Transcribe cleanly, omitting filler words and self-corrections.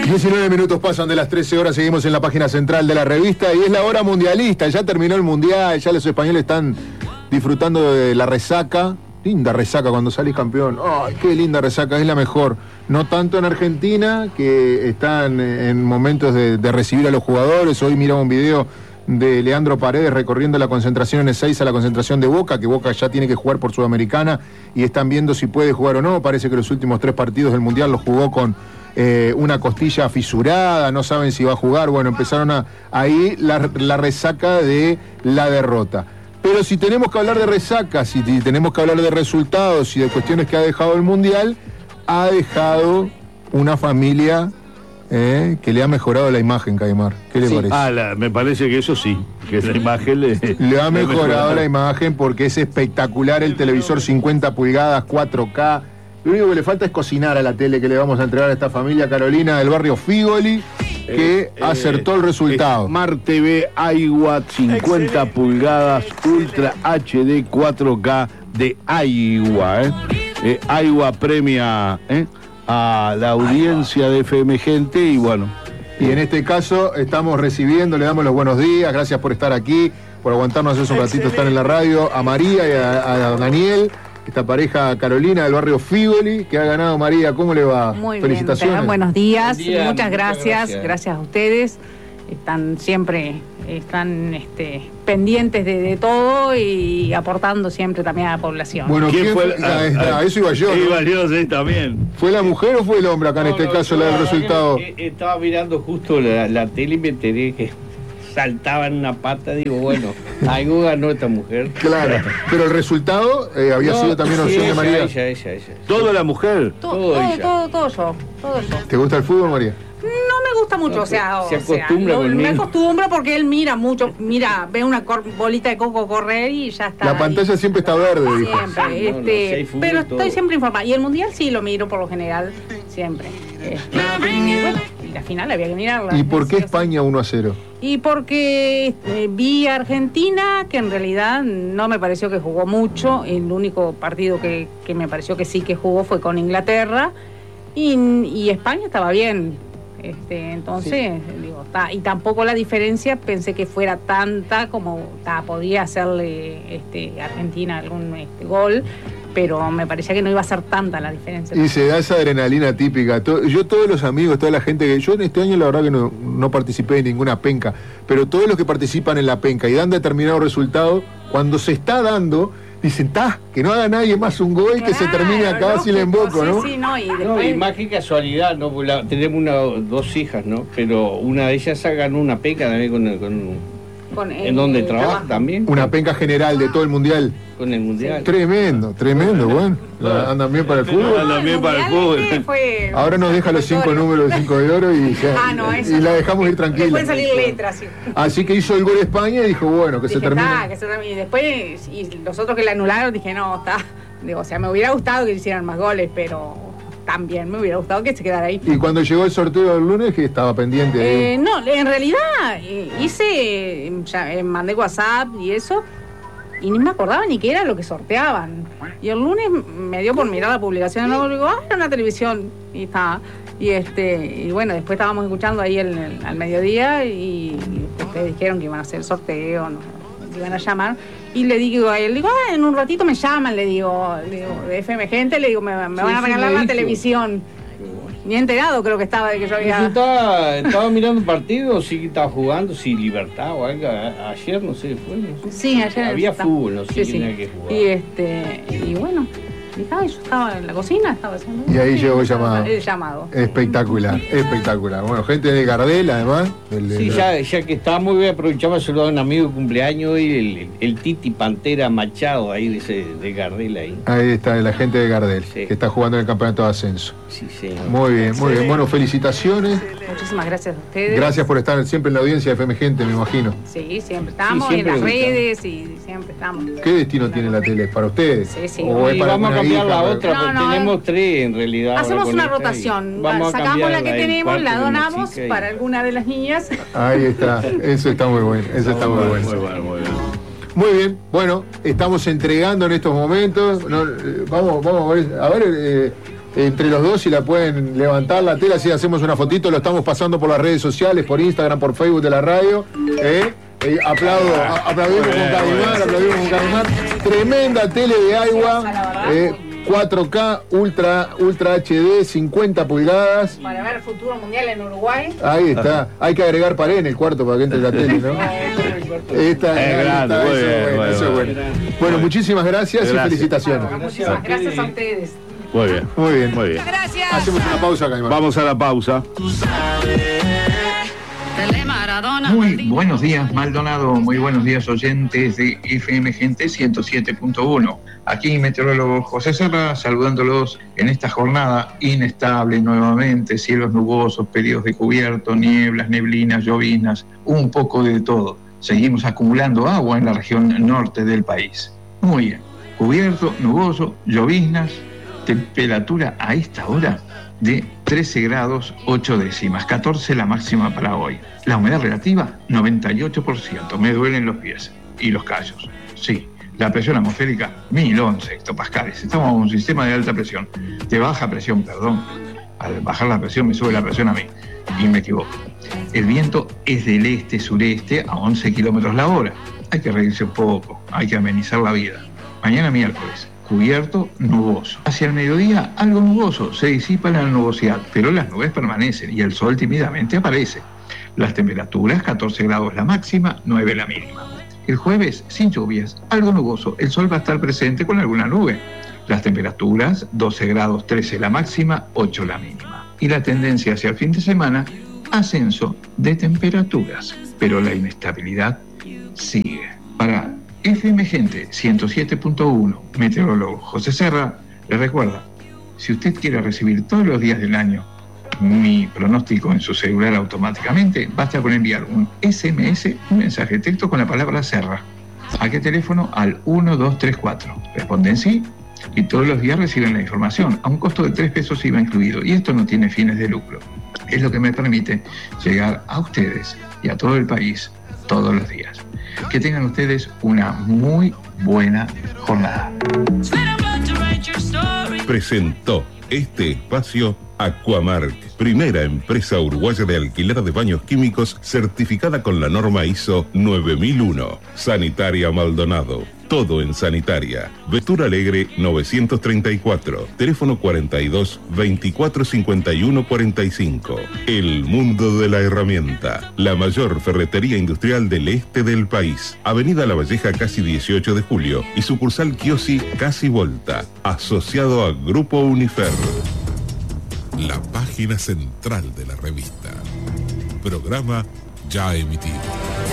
19 minutos pasan de las 13 horas, seguimos en la página central de la revista y es la hora mundialista, ya terminó el mundial, ya los españoles están disfrutando de la resaca, linda resaca cuando salís campeón, ¡ay, qué linda resaca, es la mejor! No tanto en Argentina, que están en momentos de recibir a los jugadores. Hoy miraba un video de Leandro Paredes recorriendo la concentración en Ezeiza, la concentración de Boca, que Boca ya tiene que jugar por Sudamericana y están viendo si puede jugar o no. Parece que los últimos 3 partidos del Mundial los jugó con una costilla fisurada, no saben si va a jugar. Bueno, empezaron ahí la resaca de la derrota. Pero si tenemos que hablar de resacas, si tenemos que hablar de resultados y de cuestiones que ha dejado el Mundial, ha dejado una familia que le ha mejorado la imagen, Caimar. ¿Qué le parece? Me parece que eso sí, que la imagen le ha mejorado la imagen porque es espectacular el televisor 50 pulgadas, 4K. Lo único que le falta es cocinar a la tele que le vamos a entregar a esta familia. Carolina del barrio Figoli, que acertó el resultado. Smart TV Aiwa 50 pulgadas Ultra HD 4K de Aiwa. Aiwa premia a la audiencia de FM Gente y bueno. Y en este caso estamos recibiendo, le damos los buenos días, gracias por estar aquí, por aguantarnos hace un ratito estar en la radio, a María y a Daniel, esta pareja Carolina del barrio Figoli, que ha ganado. María, ¿cómo le va? Muy felicitaciones. Bien, buenos días, Buen día, muchas gracias a ustedes, están siempre pendientes de todo y aportando siempre también a la población. Bueno, ¿quién fue? Eso iba yo, ¿no? Iba yo, sí, también. ¿Fue la mujer o fue el hombre acá en este caso la del resultado? Estaba mirando justo la tele y me enteré que saltaba en una pata, digo, bueno, algo ganó esta mujer. Claro, pero el resultado había sido también opción de María. Ella. ¿Toda la mujer? Todo yo. ¿Te gusta el fútbol, María? No me gusta mucho, Se acostumbra conmigo. me acostumbro porque él mira mucho, ve una bolita de coco correr y ya está. La pantalla siempre está verde, dijo. Siempre, pero estoy siempre informada. Y el Mundial sí lo miro por lo general, siempre. Y la final había que mirarla. ¿Y por qué España 1-0? Y porque vi a Argentina, que en realidad no me pareció que jugó mucho. El único partido que me pareció que sí que jugó fue con Inglaterra. Y España estaba bien. Entonces, digo, y tampoco la diferencia pensé que fuera tanta como podía hacerle Argentina algún gol, pero me parecía que no iba a ser tanta la diferencia. Y se da esa adrenalina típica. Yo, todos los amigos, toda la gente que... Yo en este año la verdad que no participé en ninguna penca, pero todos los que participan en la penca y dan determinado resultado, cuando se está dando... Dicen, que no haga nadie más un gol, claro, que se termine acá sin emboco, ¿no? Sí, y después... y más que casualidad, ¿no? Tenemos 2 hijas, ¿no? Pero una de ellas ganó una penca también en donde trabaja también. Una penca general de todo el Mundial. Con el Mundial. Tremendo, bueno. Andan bien para el fútbol. Andan bien para el fútbol. Ahora nos deja los 5 números de 5 de oro y la dejamos ir tranquila. Pueden salir letras. Sí. Así que hizo el gol España y dijo, bueno, que se termine. Y después, y los otros que la anularon, dije, no, está. Digo, me hubiera gustado que hicieran más goles, pero también me hubiera gustado que se quedara ahí. ¿Y cuando llegó el sorteo del lunes, que estaba pendiente ahí? No, en realidad mandé WhatsApp y eso, y ni me acordaba ni qué era lo que sorteaban. Y el lunes me dio por mirar la publicación, y digo, era una televisión, y estaba. Y bueno, después estábamos escuchando ahí al mediodía y ustedes dijeron que iban a hacer el sorteo, no, iban a llamar. Y le digo a él, en un ratito me llaman, le digo de FM Gente, le digo, me van a regalar la televisión. Ni enterado creo que estaba de que yo había... ¿Estaba mirando un partido? Sí que estaba jugando, sí, Libertad o algo. Ayer, no sé, fue. No sé. Sí, ayer. Había fútbol, no sé quién era que jugaba. Y bueno... yo estaba en la cocina, estaba haciendo... Y ahí llegó el llamado. El llamado. Espectacular. Bueno, gente de Gardel, además. Ya que estábamos, voy a aprovechar para saludar a un amigo de cumpleaños y el Titi Pantera Machado, ahí de Gardel. Ahí está, la gente de Gardel, que está jugando en el campeonato de ascenso. Sí. Muy bien. Bueno, felicitaciones. Muchísimas gracias a ustedes. Gracias por estar siempre en la audiencia de FM Gente, me imagino. Sí, siempre estamos en las redes y siempre estamos. ¿Qué destino tiene la tele? ¿Para ustedes? Sí. ¿O es para vamos a cambiar la otra? No, tenemos 3 en realidad. Hacemos una rotación. Sacamos la que tenemos, la donamos para alguna de las niñas. Ahí está. Eso está muy bueno. Muy bien. Bueno, estamos entregando en estos momentos. Vamos a ver. entre los dos, si la pueden levantar la tela, si hacemos una fotito, lo estamos pasando por las redes sociales, por Instagram, por Facebook de la radio. Aplaudimos con Caimán. Tremenda tele de Aiwa, 4K, Ultra HD, 50 pulgadas. Para ver el futuro mundial en Uruguay. Ahí está. Hay que agregar pared en el cuarto para que entre la tele, ¿no? Eso es bueno. Bueno, muchísimas gracias y felicitaciones. Muchísimas gracias a ustedes. Muy bien. Muchas gracias. Hacemos una pausa, Caimán. Vamos a la pausa. Muy buenos días, Maldonado. Muy buenos días, oyentes de FM Gente 107.1. Aquí meteorólogo José Serra, saludándolos en esta jornada inestable nuevamente. Cielos nubosos, periodos de cubierto, nieblas, neblinas, lloviznas, un poco de todo. Seguimos acumulando agua en la región norte del país. Muy bien. Cubierto, nuboso, lloviznas, temperatura a esta hora de 13 grados 8 décimas, 14 la máxima para hoy. La humedad relativa, 98%. Me duelen los pies y los callos. Sí, la presión atmosférica, 1011 hectopascales. Estamos en un sistema de alta presión, de baja presión, perdón. Al bajar la presión me sube la presión a mí y me equivoco. El viento es del este-sureste a 11 kilómetros la hora. Hay que reírse un poco, hay que amenizar la vida. Mañana miércoles, cubierto, nuboso. Hacia el mediodía, algo nuboso, se disipa la nubosidad, pero las nubes permanecen y el sol tímidamente aparece. Las temperaturas, 14 grados la máxima, 9 la mínima. El jueves, sin lluvias, algo nuboso, el sol va a estar presente con alguna nube. Las temperaturas, 12 grados 13 la máxima, 8 la mínima. Y la tendencia hacia el fin de semana, ascenso de temperaturas. Pero la inestabilidad sigue. Para FM Gente 107.1, meteorólogo José Serra, le recuerda, si usted quiere recibir todos los días del año mi pronóstico en su celular automáticamente, basta con enviar un SMS, un mensaje de texto con la palabra Serra. ¿A qué teléfono? Al 1234. Responden sí y todos los días reciben la información, a un costo de 3 pesos IVA incluido, y esto no tiene fines de lucro. Es lo que me permite llegar a ustedes y a todo el país todos los días. Que tengan ustedes una muy buena jornada. Presentó este espacio Aquamark, primera empresa uruguaya de alquiler de baños químicos certificada con la norma ISO 9001. Sanitaria Maldonado, todo en sanitaria. Ventura Alegre 934, teléfono 42 24 51 45. El mundo de la herramienta, la mayor ferretería industrial del este del país. Avenida La Valleja casi 18 de julio y sucursal Kiosi casi Volta, asociado a Grupo Unifer. La página central de la revista. Programa ya emitido.